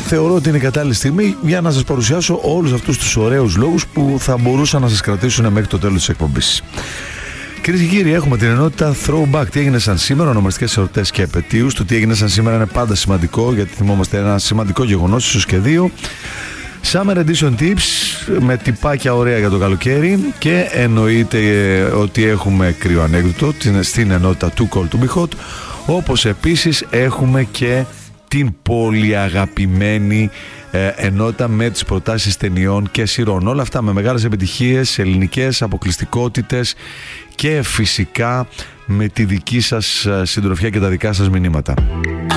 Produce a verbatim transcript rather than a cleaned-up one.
θεωρώ ότι είναι κατάλληλη στιγμή για να σας παρουσιάσω όλους αυτούς τους ωραίους λόγους που θα μπορούσαν να σας κρατήσουν μέχρι το τέλος της εκπομπής. Κυρίες και κύριοι, έχουμε την ενότητα Throwback. Τι έγινε σαν σήμερα, ονομαστικές εορτές και επετείους. Το τι έγινε σαν σήμερα είναι πάντα σημαντικό, γιατί θυμόμαστε ένα σημαντικό γεγονός, ίσως και δύο. Summer Edition Tips με τυπάκια ωραία για το καλοκαίρι. Και εννοείται ότι έχουμε κρύο ανέκδοτο στην ενότητα Too Cold to Be Hot. Όπως επίσης έχουμε και την πολύ αγαπημένη ε, ενότητα με τις προτάσεις ταινιών και σειρών. Όλα αυτά με μεγάλες επιτυχίες, ελληνικές αποκλειστικότητες και φυσικά με τη δική σας συντροφιά και τα δικά σας μηνύματα.